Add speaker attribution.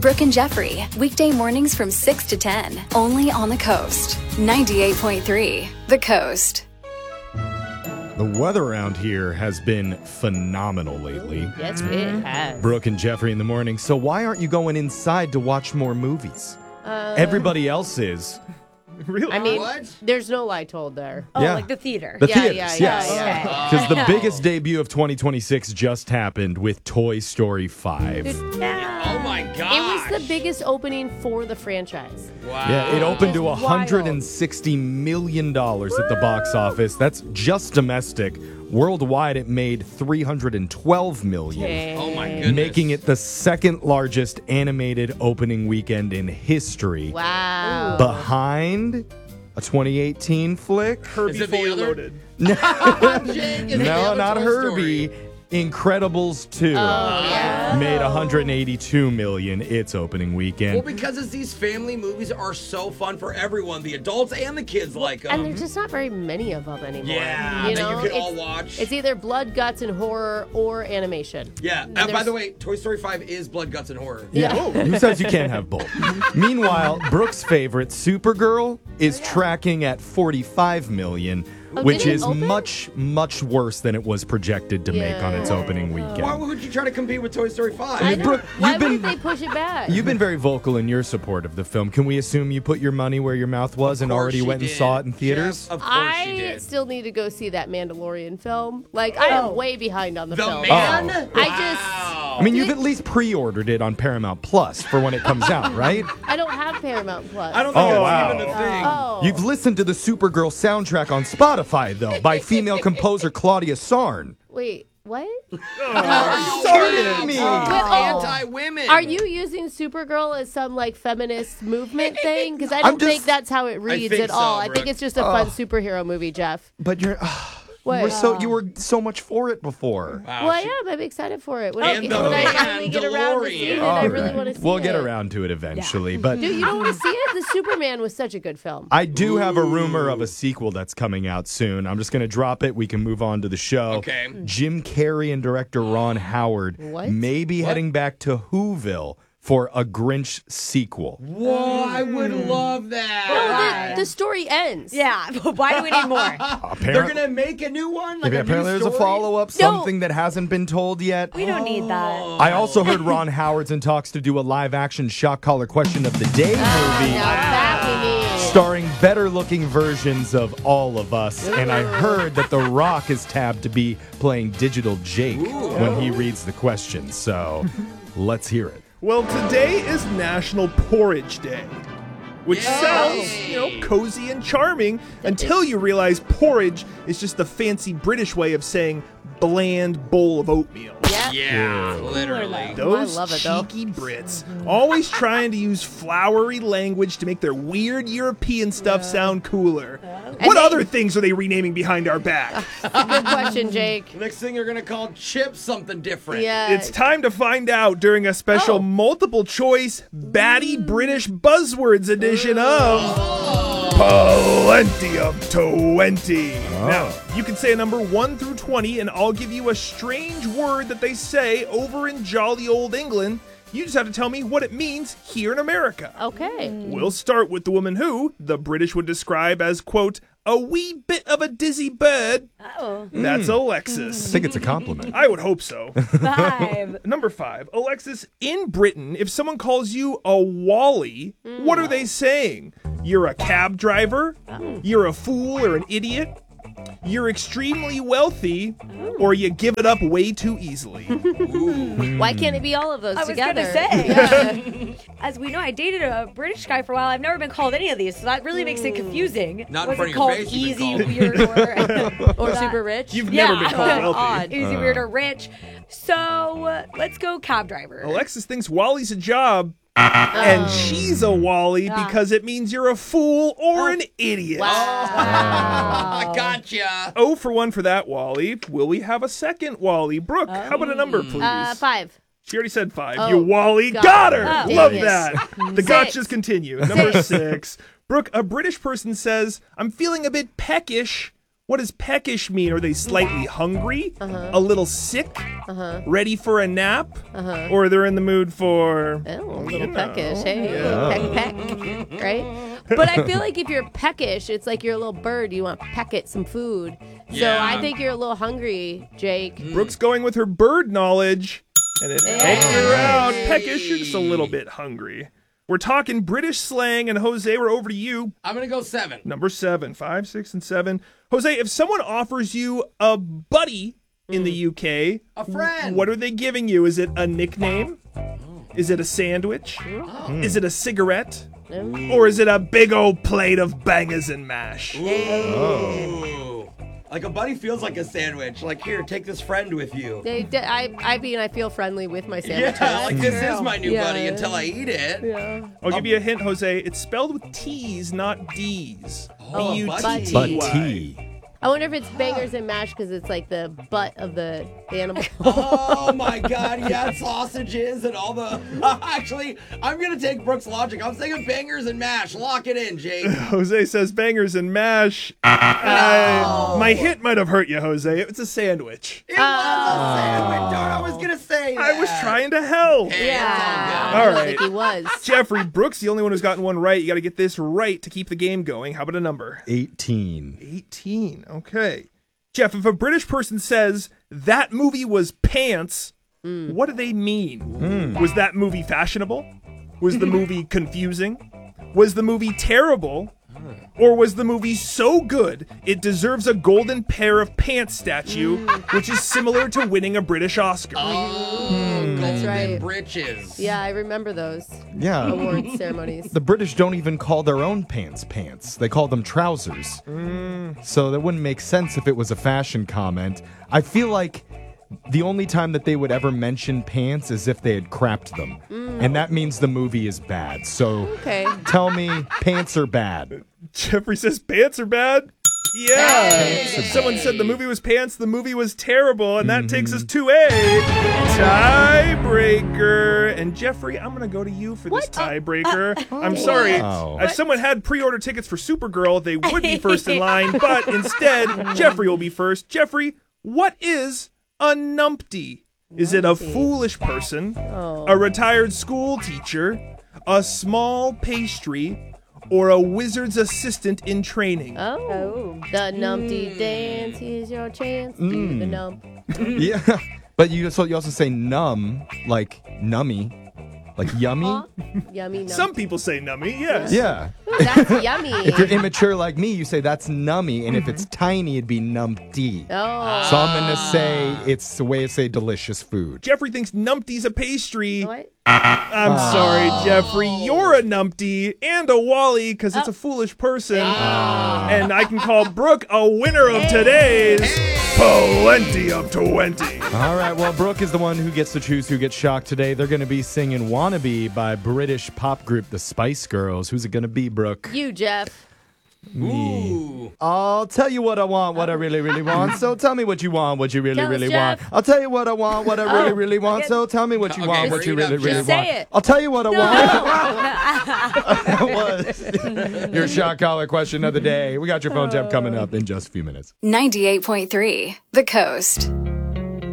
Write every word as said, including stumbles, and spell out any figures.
Speaker 1: Brooke and Jeffrey, weekday mornings from six to ten, only on the Coast. ninety-eight point three, The Coast.
Speaker 2: The weather around here has been phenomenal lately.
Speaker 3: Yes, it has.
Speaker 2: Brooke and Jeffrey in the morning. So why aren't you going inside to watch more movies?
Speaker 3: Uh,
Speaker 2: Everybody else is.
Speaker 4: Really?
Speaker 3: I mean,
Speaker 5: What?
Speaker 3: there's no lie told there.
Speaker 6: Oh,
Speaker 2: Yeah.
Speaker 6: like the theater.
Speaker 2: The
Speaker 3: Yeah,
Speaker 2: theaters,
Speaker 3: yeah,
Speaker 2: yes.
Speaker 3: yeah,
Speaker 6: yeah.
Speaker 2: Because the
Speaker 6: I know.
Speaker 2: biggest debut of twenty twenty-six just happened with Toy Story five.
Speaker 6: Yeah.
Speaker 5: Oh my
Speaker 3: It
Speaker 5: gosh.
Speaker 3: was the biggest opening for the franchise.
Speaker 5: Wow.
Speaker 2: Yeah, it opened to
Speaker 3: Just
Speaker 2: one hundred sixty million dollars at the box office. That's just domestic. Worldwide, it made three hundred twelve million dollars.
Speaker 5: Oh my goodness.
Speaker 2: Making it the second largest animated opening weekend in history.
Speaker 3: Wow.
Speaker 2: Behind a twenty eighteen flick.
Speaker 4: Herbie
Speaker 5: Is it the
Speaker 4: fully
Speaker 5: other-
Speaker 4: loaded.
Speaker 5: Jake, is the
Speaker 2: No,
Speaker 5: other
Speaker 2: not
Speaker 5: Toy
Speaker 2: Herbie.
Speaker 5: Story.
Speaker 2: Incredibles two
Speaker 3: yeah.
Speaker 2: made one hundred eighty-two million dollars its opening weekend.
Speaker 5: Well, because it's these family movies are so fun for everyone. The adults and the kids like them.
Speaker 3: And there's just not very many of them anymore.
Speaker 5: Yeah,
Speaker 3: you
Speaker 5: that
Speaker 3: know?
Speaker 5: you can all
Speaker 3: It's-
Speaker 5: watch.
Speaker 3: It's either blood, guts, and horror or animation.
Speaker 5: yeah. And,
Speaker 3: And
Speaker 5: by
Speaker 3: there's-
Speaker 5: the way, Toy Story five is blood, guts, and horror.
Speaker 3: Yeah.
Speaker 2: Who says you can't have both? Meanwhile, Brooke's favorite, Supergirl, is tracking at forty-five million dollars,
Speaker 3: Oh,
Speaker 2: which
Speaker 3: did it
Speaker 2: is
Speaker 3: open?
Speaker 2: much, much worse than it was projected to make on its
Speaker 3: Yeah.
Speaker 2: opening weekend.
Speaker 5: Why would you try to compete with Toy Story five?
Speaker 2: I mean, Brooke,
Speaker 3: Why
Speaker 2: you've been-
Speaker 3: would they push it back?
Speaker 2: You've been very vocal in your support of the film. Can we assume you put your money where your mouth was and
Speaker 5: Of course
Speaker 2: already
Speaker 5: she
Speaker 2: went and
Speaker 5: did.
Speaker 2: saw it in theaters?
Speaker 5: Jeff, of course she
Speaker 3: I
Speaker 5: did.
Speaker 3: still need to go see that Mandalorian film. Like, I am way behind on the,
Speaker 5: The
Speaker 3: film.
Speaker 5: Man?
Speaker 2: Oh.
Speaker 3: I just,
Speaker 5: Wow.
Speaker 2: I mean, you've at least pre-ordered it on Paramount Plus for when it comes out, right?
Speaker 3: I don't have Paramount Plus.
Speaker 5: I don't think
Speaker 2: Oh,
Speaker 5: that's
Speaker 2: wow.
Speaker 5: even a thing.
Speaker 3: Oh.
Speaker 2: You've listened to the Supergirl soundtrack on Spotify, though, by female composer Claudia Sarn.
Speaker 3: Wait, what?
Speaker 2: Sorry, me.
Speaker 3: Oh.
Speaker 5: Anti-women.
Speaker 3: Are you using Supergirl as some like feminist movement thing? Because I
Speaker 2: I'm
Speaker 3: don't think
Speaker 2: just-
Speaker 3: that's how it reads
Speaker 5: think
Speaker 3: at all.
Speaker 5: so,
Speaker 3: I think
Speaker 5: Brooke.
Speaker 3: it's just a fun superhero movie, Jeff.
Speaker 2: But you're, you
Speaker 3: What?
Speaker 2: were so you were so much for it before.
Speaker 5: Wow,
Speaker 3: Well, I
Speaker 5: she-
Speaker 3: am. I'm excited for it. When,
Speaker 5: And
Speaker 3: I,
Speaker 5: the
Speaker 3: when I finally get around to
Speaker 5: Mandalorian.
Speaker 3: seeing it,
Speaker 2: All
Speaker 3: I really
Speaker 2: right.
Speaker 3: want to see
Speaker 2: We'll
Speaker 3: it.
Speaker 2: get around to it eventually, but
Speaker 3: Dude, you don't want to see it? The Superman was such a good film.
Speaker 2: I do have a rumor of a sequel that's coming out soon. I'm just going to drop it. We can move on to the show.
Speaker 5: Okay.
Speaker 2: Jim Carrey and director Ron Howard
Speaker 3: What?
Speaker 2: may be heading back to Whoville for a Grinch sequel.
Speaker 5: Whoa, I would love that.
Speaker 3: No, the, the story ends.
Speaker 6: Yeah, but why do we need more?
Speaker 2: Apparently,
Speaker 5: They're gonna make a new one. Like
Speaker 2: maybe
Speaker 5: a
Speaker 2: apparently
Speaker 5: new
Speaker 2: there's a
Speaker 5: story?
Speaker 2: follow-up, something that hasn't been told yet.
Speaker 6: We don't need that.
Speaker 2: I also heard Ron Howard's in talks to do a live-action shock collar question of the day movie.
Speaker 3: Now that we need.
Speaker 2: Starring better-looking versions of all of us, and I heard that The Rock is tabbed to be playing Digital Jake when he reads the question. So, let's hear it.
Speaker 4: Well, today is National Porridge Day, which
Speaker 5: Yay!
Speaker 4: sounds, you know, cozy and charming until you realize porridge is just the fancy British way of saying bland bowl of oatmeal.
Speaker 3: Yeah.
Speaker 5: Yeah,
Speaker 2: Ew.
Speaker 5: literally.
Speaker 4: Those
Speaker 3: I love it, though.
Speaker 4: cheeky Brits, always trying to use flowery language to make their weird European stuff sound cooler. What
Speaker 3: they-
Speaker 4: other things are they renaming behind our back?
Speaker 3: Good question, Jake.
Speaker 5: Next thing you're gonna call chips something different.
Speaker 3: Yeah.
Speaker 4: It's time to find out during a special
Speaker 3: Oh.
Speaker 4: multiple choice Batty British Buzzwords edition of Plenty of twenty. Now, you can say a number one through twenty, and I'll give you a strange word that they say over in jolly old England. You just have to tell me what it means here in America.
Speaker 3: Okay.
Speaker 4: We'll start with the woman who the British would describe as, quote, a wee bit of a dizzy bird.
Speaker 6: Oh,
Speaker 4: That's
Speaker 2: I
Speaker 4: Alexis.
Speaker 2: think it's a compliment.
Speaker 4: I would hope so.
Speaker 6: five.
Speaker 4: Number five, Alexis, in Britain, if someone calls you a Wally, what are they saying? You're a cab driver? You're a fool or an idiot? You're extremely wealthy? Or you give it up way too easily?
Speaker 3: Why can't it be all of those
Speaker 6: I was
Speaker 3: together?
Speaker 6: gonna say.
Speaker 3: Yeah.
Speaker 6: As we know, I dated a British guy for a while. I've never been called any of these, so that really makes it confusing.
Speaker 5: Not in
Speaker 6: Was
Speaker 5: front
Speaker 6: it
Speaker 5: of your
Speaker 6: called
Speaker 5: face, you've
Speaker 6: easy,
Speaker 5: been
Speaker 6: weird, or
Speaker 3: Or super rich.
Speaker 4: You've
Speaker 6: Yeah.
Speaker 4: never been called wealthy.
Speaker 3: Odd.
Speaker 6: easy, weird, or rich? So uh, let's go cab driver.
Speaker 4: Alexis thinks Wally's a job. And she's a Wally
Speaker 6: Ah.
Speaker 4: because it means you're a fool or an idiot.
Speaker 5: I gotcha.
Speaker 4: Oh for one for that, Wally. Will we have a second Wally? Brooke, how about a number, please?
Speaker 3: Uh, five.
Speaker 4: She already said five.
Speaker 3: Oh,
Speaker 4: you Wally
Speaker 3: God.
Speaker 4: got her.
Speaker 3: Oh,
Speaker 4: Love
Speaker 3: dang it.
Speaker 4: that. The
Speaker 3: Six.
Speaker 4: gotchas continue. Number six. Brooke, a British person says, I'm feeling a bit peckish. What does peckish mean? Are they slightly hungry,
Speaker 3: Uh-huh.
Speaker 4: a little sick,
Speaker 3: Uh-huh.
Speaker 4: ready for a nap,
Speaker 3: Uh-huh.
Speaker 4: or they're in the mood for?
Speaker 3: Oh, a little
Speaker 4: You know.
Speaker 3: peckish. Hey,
Speaker 4: Yeah.
Speaker 3: peck, peck. Right? But I feel like if you're peckish, it's like you're a little bird. You want to peck at some food. So
Speaker 5: Yeah.
Speaker 3: I think you're a little hungry, Jake.
Speaker 4: Brooke's going with her bird knowledge, and it helped her out. Peckish, you're just a little bit hungry. We're talking British slang, and Jose, we're over to you.
Speaker 5: I'm gonna go seven.
Speaker 4: Number seven, five, six, and seven. Jose, if someone offers you a buddy in the U K,
Speaker 5: A friend.
Speaker 4: what are they giving you? Is it a nickname? Is it a sandwich? Is it a cigarette? Or is it a big old plate of bangers and mash?
Speaker 5: Ooh. Like a buddy feels like a sandwich. Like, here, take this friend with you.
Speaker 3: They, they- I, I mean, I feel friendly with my sandwiches.
Speaker 5: Yeah, like this is my new
Speaker 3: Yeah.
Speaker 5: buddy until I eat it.
Speaker 3: Yeah.
Speaker 4: I'll give you a hint, Jose. It's spelled with T's, not D's.
Speaker 5: Oh,
Speaker 4: B U
Speaker 5: buddy.
Speaker 4: T
Speaker 2: But
Speaker 4: T Y.
Speaker 2: tea.
Speaker 3: I wonder if it's bangers and mash because it's like the butt of the animal.
Speaker 5: Oh my god, yeah, sausages and all the. Actually, I'm gonna take Brooke's logic. I'm saying bangers and mash. Lock it in, Jake.
Speaker 4: Jose says bangers and mash. Uh, my hint might have hurt you, Jose. It's a sandwich.
Speaker 5: It was a sandwich. Darn, I was gonna say that.
Speaker 4: I was trying to help.
Speaker 5: Hey,
Speaker 3: Yeah.
Speaker 5: it's
Speaker 4: All
Speaker 3: I don't
Speaker 4: right.
Speaker 3: think he was.
Speaker 4: Jeffrey, Brooks, the only one who's gotten one right. You got to get this right to keep the game going. How about a number?
Speaker 2: eighteen.
Speaker 4: eighteen. Okay. Jeff, if a British person says that movie was pants, what do they mean? Was that movie fashionable? Was the movie confusing? Was the movie terrible? Or was the movie so good it deserves a golden pair of pants statue, which is similar to winning a British Oscar?
Speaker 5: Oh,
Speaker 3: That's
Speaker 5: golden
Speaker 3: right.
Speaker 5: britches.
Speaker 3: Yeah, I remember those
Speaker 2: Yeah.
Speaker 3: award ceremonies.
Speaker 2: The British don't even call their own pants pants. They call them trousers. So that wouldn't make sense if it was a fashion comment. I feel like the only time that they would ever mention pants is if they had crapped them. And that means the movie is bad. So
Speaker 3: Okay.
Speaker 2: tell me pants are bad.
Speaker 4: Jeffrey says pants are bad. Yeah.
Speaker 3: Hey.
Speaker 4: Someone said the movie was pants, the movie was terrible, and that takes us to a tiebreaker. And Jeffrey, I'm going to go to you for this tiebreaker. I'm sorry.
Speaker 2: Oh.
Speaker 4: If someone had pre-order tickets for Supergirl, they would be first in line, but instead, Jeffrey will be first. Jeffrey, what is a numpty? Is it a foolish person, a retired school teacher, a small pastry, or a wizard's assistant in training?
Speaker 3: Oh. The Numpty dance, here's your chance. Do the nump.
Speaker 2: Yeah. But you so you also say numb, like nummy, like yummy.
Speaker 3: Yummy nump.
Speaker 4: Some people say nummy, yes.
Speaker 2: Yeah.
Speaker 3: That's yummy.
Speaker 2: If you're immature like me, you say that's nummy, and if it's tiny, it'd be numpty.
Speaker 3: Oh.
Speaker 2: So I'm gonna say it's a way to say delicious food.
Speaker 4: Jeffrey thinks numpty's a pastry.
Speaker 3: What?
Speaker 4: I'm sorry, Jeffrey. You're a numpty and a Wally because it's a foolish person. And I can call Brooke a winner of today's Plenty of twenty.
Speaker 2: All right, well, Brooke is the one who gets to choose who gets shocked today. They're going to be singing Wannabe by British pop group The Spice Girls. Who's it going to be, Brooke?
Speaker 3: You, Jeff.
Speaker 5: Ooh.
Speaker 2: I'll tell you what I want, what I really, really want. So tell me what you want, what you really,
Speaker 3: Tell us,
Speaker 2: really want.
Speaker 3: Jeff.
Speaker 2: I'll tell you what I want, what I really,
Speaker 3: Oh.
Speaker 2: really want. So tell me what you
Speaker 5: Okay,
Speaker 2: want, what you
Speaker 5: hurry it
Speaker 2: really,
Speaker 5: up,
Speaker 2: really
Speaker 5: Jeff.
Speaker 2: want.
Speaker 3: Say it.
Speaker 2: I'll tell you what I want. That was your shock collar question of the day. We got your phone tap coming up in just a few minutes.
Speaker 1: ninety-eight point three The Coast.